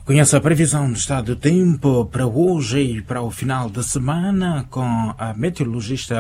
Conhece a previsão do estado do tempo para hoje e para o final de semana com a meteorologista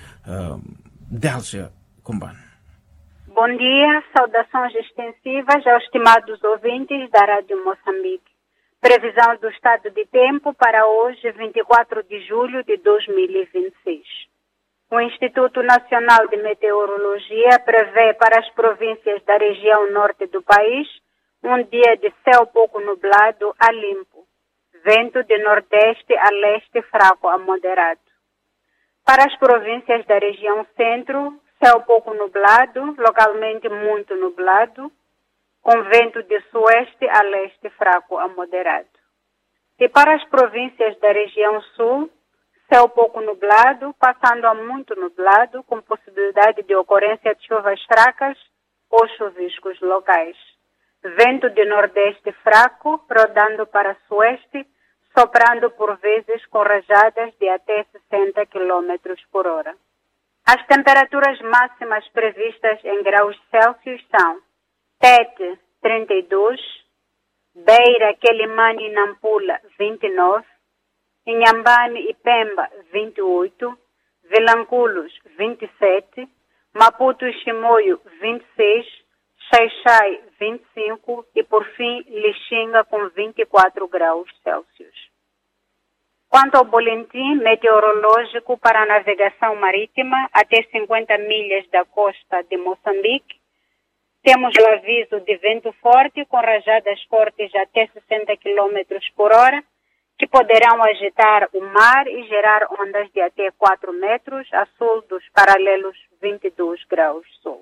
Délcia Kumbane. Bom dia, saudações extensivas aos estimados ouvintes da Rádio Moçambique. Previsão do estado de tempo para hoje, 24 de julho de 2026. O Instituto Nacional de Meteorologia prevê para as províncias da região norte do país um dia de céu pouco nublado a limpo, vento de nordeste a leste fraco a moderado. Para as províncias da região centro, céu pouco nublado, localmente muito nublado, com vento de sueste a leste fraco a moderado. E para as províncias da região sul, céu pouco nublado, passando a muito nublado, com possibilidade de ocorrência de chuvas fracas ou chuviscos locais. Vento de nordeste fraco, rodando para sueste, soprando por vezes com rajadas de até 60 km por hora. As temperaturas máximas previstas em graus Celsius são Tete, 32, Beira, Quelimane e Nampula, 29, Inhambane e Pemba, 28, Vilanculos, 27, Maputo e Chimoio, 26, Xai-Xai, 25 e, por fim, Lixinga com 24 graus Celsius. Quanto ao boletim meteorológico para a navegação marítima até 50 milhas da costa de Moçambique, temos o aviso de vento forte com rajadas fortes até 60 km por hora, que poderão agitar o mar e gerar ondas de até 4 metros a sul dos paralelos 22 graus sul.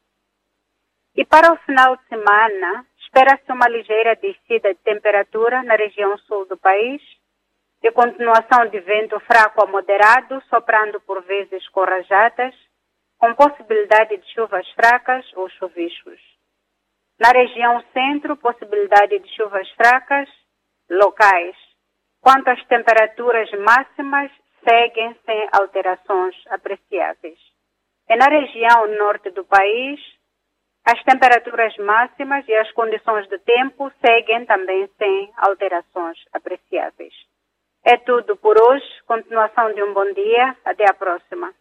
E para o final de semana, espera-se uma ligeira descida de temperatura na região sul do país e continuação de vento fraco a moderado, soprando por vezes com rajadas, com possibilidade de chuvas fracas ou chuviscos. Na região centro, possibilidade de chuvas fracas locais. Quanto às temperaturas máximas, seguem sem alterações apreciáveis. E na região norte do país, as temperaturas máximas e as condições do tempo seguem também sem alterações apreciáveis. É tudo por hoje. Continuação de um bom dia. Até a próxima.